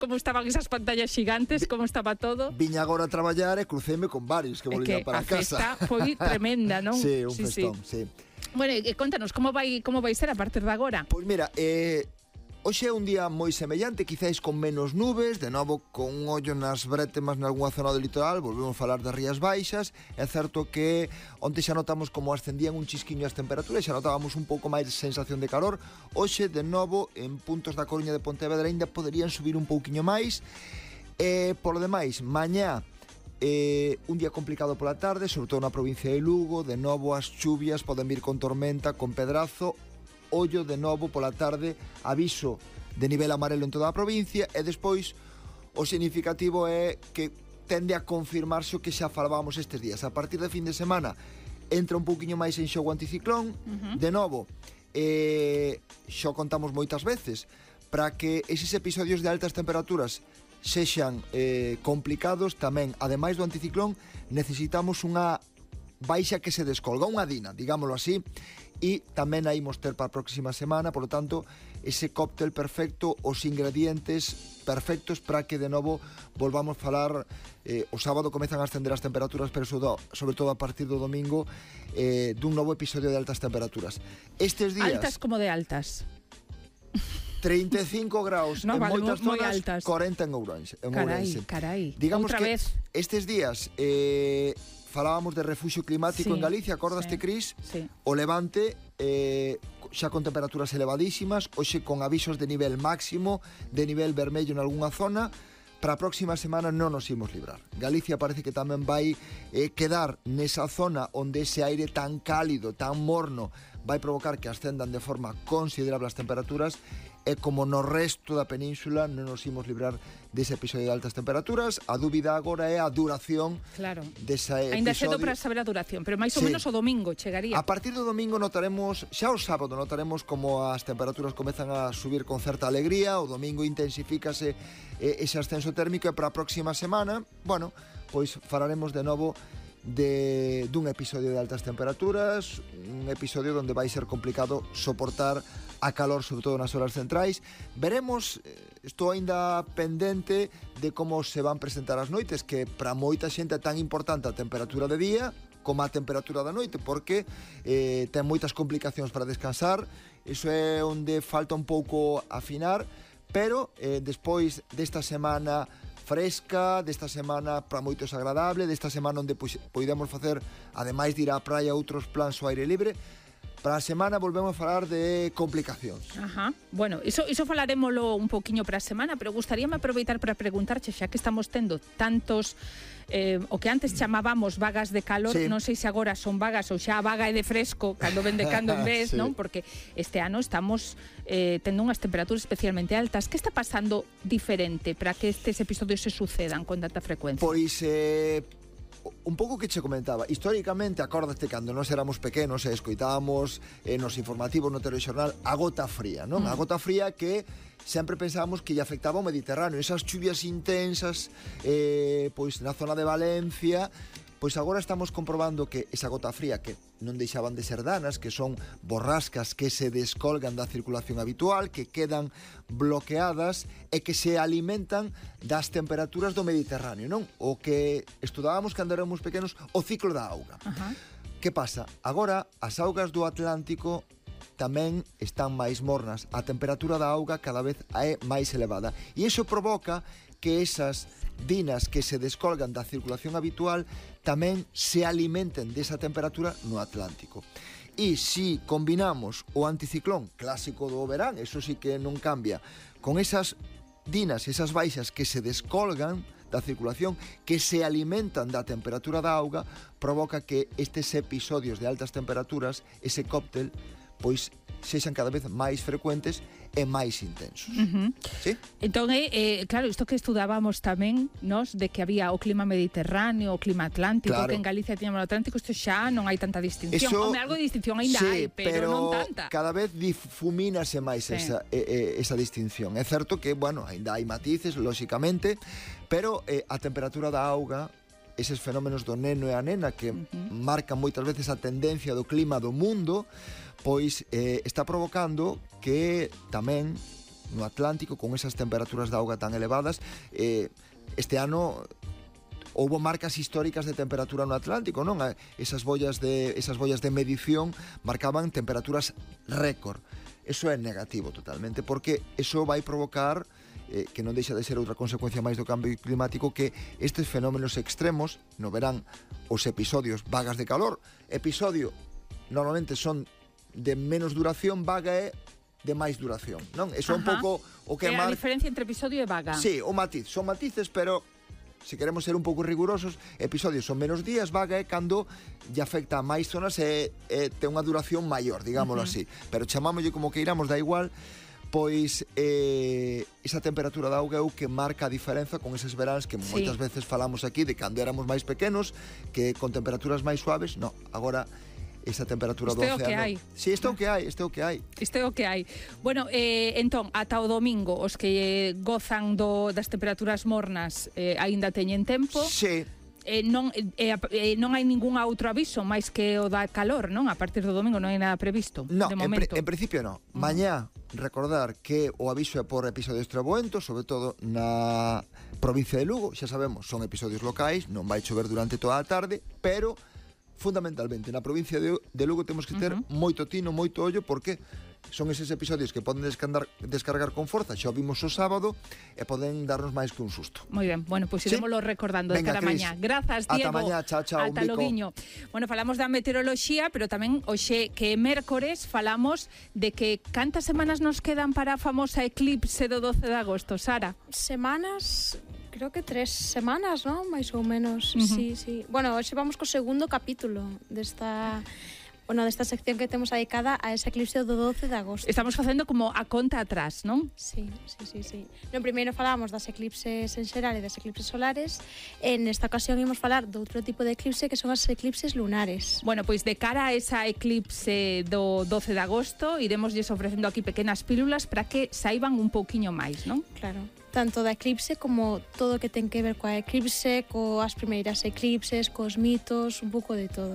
como estaban esas pantallas gigantes, como estaba todo. Viña agora a traballar e crucéme con varios que volvían para casa. A festa foi tremenda, non? Sí, un festón, sí. Bueno, contanos, como vai ser a partir de agora? Pois mira, hoxe é un día moi semellante, quizáis con menos nubes, de novo con un ollo nas brétemas nalgúna zona do litoral, volvemos a falar das Rías Baixas. É certo que onte xa notamos como ascendían un chisquiño as temperaturas, xa notábamos un pouco máis de sensación de calor. Hoxe, de novo, en puntos da Coruña de Pontevedra ainda poderían subir un pouquiño máis. Por lo demais, mañá, un día complicado pola tarde, sobre todo na provincia de Lugo. De novo as chuvias poden vir con tormenta, con pedrazo. Ollo de novo pola tarde, aviso de nivel amarelo en toda a provincia. E despois o significativo é que tende a confirmarse o que xa falábamos estes días. A partir de fin de semana entra un pouquiño máis en xogo anticiclón. De novo, xo contamos moitas veces, para que eses episodios de altas temperaturas sexan complicados, tamén, ademais do anticiclón, necesitamos unha baixa que se descolga, unha dina, digámoslo así, e tamén a imos ter para a próxima semana. Por lo tanto, ese cóctel perfecto, os ingredientes perfectos para que de novo volvamos a falar. O sábado comezan a ascender as temperaturas, pero sobre todo a partir do domingo, dun novo episodio de altas temperaturas. Estes días... Altas como de altas. 35 graus en moitas zonas, altas. 40 en Ourense. Carai. Digamos outra que vez. estes días falábamos de refugio climático en Galicia, acordaste, Cris? Sí. O Levante, xa con temperaturas elevadísimas, hoxe con avisos de nivel máximo, de nivel vermello en algunha zona. Para a próxima semana non nos imos librar. Galicia parece que tamén vai quedar nesa zona onde ese aire tan cálido, tan morno, vai provocar que ascendan de forma considerable as temperaturas. E como no resto da península non nos imos librar dese episodio de altas temperaturas. A dúbida agora é a duración desa episodio. Ainda cedo para saber a duración, pero máis ou menos o domingo chegaría. A partir do domingo notaremos, xa o sábado notaremos como as temperaturas comezan a subir con certa alegría. O domingo intensifícase ese ascenso térmico, e para a próxima semana, bueno, pois falaremos de novo dun episodio de altas temperaturas, un episodio onde vai ser complicado soportar a calor, sobre todo nas horas centrais. Veremos, estou aínda pendente de como se van presentar as noites, que para moita xente é tan importante a temperatura de día como a temperatura da noite, porque ten moitas complicacións para descansar. Iso é onde falta un pouco afinar, pero despois desta semana fresca, desta semana para moitos agradable, desta semana onde poidemos facer, ademais de ir á praia, outros plans ao aire libre. Para a semana volvemos a falar de complicacións. Bueno, iso falarémolo un poquinho para a semana, pero gustaríame aproveitar para preguntarche, xa que estamos tendo tantos o que antes chamábamos vagas de calor, non sei se agora son vagas ou xa a vaga é de fresco, cando ven de cando en vez, non? Porque este ano estamos tendo unhas temperaturas especialmente altas. Que está pasando diferente para que estes episodios se sucedan con tanta frecuencia? Pois un pouco que che comentaba, históricamente, acórdate cando nós éramos pequenos e escoitábamos nos informativos, no telexornal, a gota fría, non? A gota fría que sempre pensábamos que lle afectaba ao Mediterráneo, esas chuvias intensas pois na zona de Valencia. Pois agora estamos comprobando que esa gota fría, que non deixaban de ser danas, que son borrascas que se descolgan da circulación habitual, que quedan bloqueadas e que se alimentan das temperaturas do Mediterráneo, non? O que estudábamos cando éramos pequenos, o ciclo da auga. Que pasa? Agora as augas do Atlántico tamén están máis mornas, a temperatura da auga cada vez é máis elevada, e iso provoca que esas dinas que se descolgan da circulación habitual tamén se alimenten desa temperatura no Atlántico. E se combinamos o anticiclón clásico do verán, eso sí que non cambia, con esas dinas, esas baixas que se descolgan da circulación, que se alimentan da temperatura da auga, provoca que estes episodios de altas temperaturas, ese cóctel, pois sexan cada vez máis frecuentes e máis intensos. ¿Sí? Entón, claro, isto que estudábamos tamén, nos, de que había o clima mediterráneo, o clima atlántico, que en Galicia tiñamos o atlántico, isto xa non hai tanta distinción. Home, algo de distinción ainda hai, pero non tanta. Cada vez difumínase máis esa distinción. É certo que, bueno, ainda hai matices, lóxicamente, pero a temperatura da auga, eses fenómenos do neno e a nena que marcan moitas veces a tendencia do clima do mundo, pois está provocando que tamén no Atlántico, con esas temperaturas de auga tan elevadas. Este ano houbo marcas históricas de temperatura no Atlántico, non? Esas boias de medición marcaban temperaturas récord. Eso é negativo totalmente, porque eso vai provocar, que non deixa de ser outra consecuencia máis do cambio climático, que estes fenómenos extremos, no verán, os episodios vagas de calor, episodio normalmente son de menos duración, vaga é de máis duración, non? Eso é un pouco o que a diferencia entre episodio e vaga. Sí, o matiz, son matices, pero se queremos ser un pouco rigurosos, episodios son menos días, vaga é cando lle afecta a máis zonas e ten unha duración maior, digámoslo así. Pero chamámoslle como que iramos, da igual, pois esa temperatura da auga é o que marca a diferenza con eses veráns que moitas veces falamos aquí de cando éramos máis pequenos, que con temperaturas máis suaves, no, agora esa temperatura do océano. Isto é o que hai. Si, isto é o que hai, isto é o que hai. Isto é o que hai. Bueno, entón, ata o domingo, os que gozan das temperaturas mornas aínda teñen tempo. Sí. Non hai ningún outro aviso máis que o da calor, non? A partir do domingo non hai nada previsto, no, de momento. En principio non. Mañá, recordar que o aviso é por episodios treboentos, sobre todo na provincia de Lugo, xa sabemos, son episodios locais, non vai chover durante toda a tarde, pero fundamentalmente na provincia de Lugo temos que ter moito tino, moito ollo, porque son eses episodios que poden descargar con forza, xa o vimos o sábado, e poden darnos máis que un susto. Moi ben, bueno, pois iremoslo recordando de cada mañá. Grazas, Diego. Ata mañá, chao, chao, ata loguiño. Bueno, falamos da meteoroloxía, pero tamén hoxe que é mércores falamos de que cantas semanas nos quedan para a famosa eclipse do 12 de agosto, Sara? Semanas... Creo que 3 semanas, ¿no? Máis ou menos, sí. Bueno, hoxe vamos co segundo capítulo desta sección que temos dedicada a ese eclipse do 12 de agosto. Estamos facendo como a conta atrás, non? Sí. No primeiro falábamos das eclipses en xeral e das eclipses solares, e nesta ocasión imos falar de outro tipo de eclipse que son as eclipses lunares. Bueno, pois de cara a esa eclipse do 12 de agosto, iremosles ofrecendo aquí pequenas pílulas para que saiban un pouquiño máis, non? Claro. Tanto da eclipse como todo o que ten que ver coa eclipse, coas primeiras eclipses, cos mitos, un pouco de todo.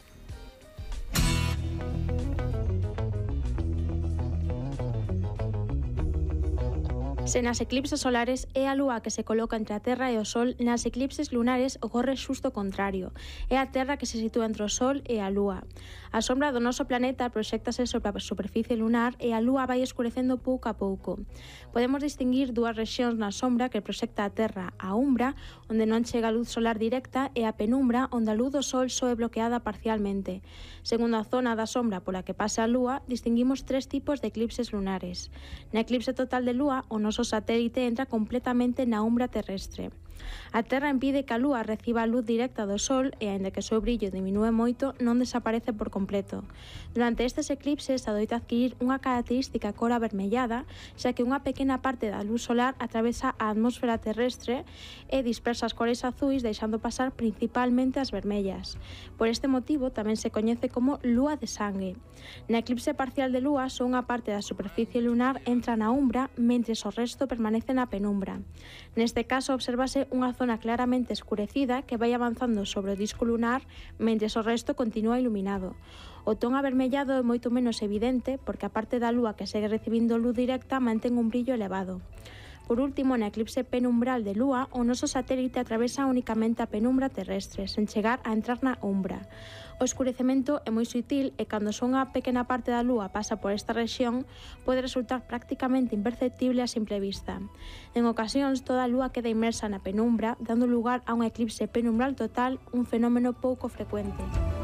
Se nas eclipses solares é a Lúa que se coloca entre a Terra e o Sol, nas eclipses lunares ocorre xusto o contrario. É a Terra que se sitúa entre o Sol e a Lúa. A sombra do noso planeta proxéctase sobre a superficie lunar e a Lúa vai escurecendo pouco a pouco. Podemos distinguir dúas rexións na sombra que proxecta a Terra: a umbra, onde non chega a luz solar directa, e a penumbra, onde a luz do Sol só é bloqueada parcialmente. Segundo a zona da sombra pola que pasa a Lúa, distinguimos 3 tipos de eclipses lunares. Na eclipse total de Lúa, o noso satélite entra completamente na umbra terrestre. A Terra impide que a Lúa reciba a luz directa do Sol e, aínda que o seu brillo diminúe moito, non desaparece por completo. Durante estes eclipses adoita adquirir unha característica cor avermellada, xa que unha pequena parte da luz solar atravesa a atmosfera terrestre e dispersa as cores azuis, deixando pasar principalmente as vermellas. Por este motivo tamén se coñece como lúa de sangue. Na eclipse parcial de Lúa, só unha parte da superficie lunar entra na umbra, mentres o resto permanece na penumbra. Neste caso obsérvase unha zona claramente escurecida que vai avanzando sobre o disco lunar, mentres o resto continúa iluminado. O ton avermellado é moito menos evidente porque a parte da Lúa que segue recibindo luz directa mantén un brillo elevado. Por último, na eclipse penumbral de Lúa, o noso satélite atravesa únicamente a penumbra terrestre, sen chegar a entrar na umbra. O escurecemento é moi sutil e cando só unha pequena parte da Lúa pasa por esta rexión, pode resultar prácticamente imperceptible a simple vista. En ocasións, toda a Lúa queda inmersa na penumbra, dando lugar a un eclipse penumbral total, un fenómeno pouco frecuente.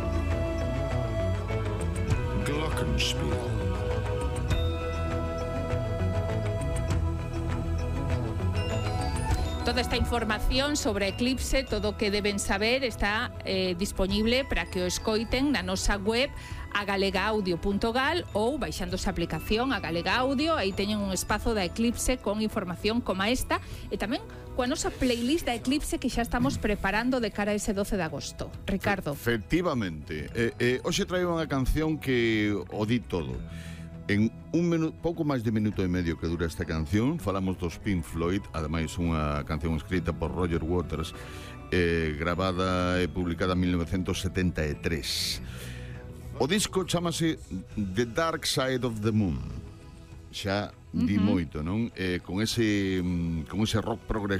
Glockenspiel. Toda esta información sobre eclipse, todo o que deben saber, está disponible para que o escoiten na nosa web agalegaudio.gal ou baixándose a aplicación a Galega Audio. Aí teñen un espazo da eclipse con información como esta e tamén coa nosa playlist da eclipse que xa estamos preparando de cara a ese 12 de agosto. Ricardo. Efectivamente. Hoxe traio unha canción que o di todo. En pouco máis de minuto e medio que dura esta canción, falamos dos Pink Floyd, ademais unha canción escrita por Roger Waters, gravada e publicada en 1973. O disco chamase The Dark Side of the Moon. Xa di moito, non? Con ese rock progresivo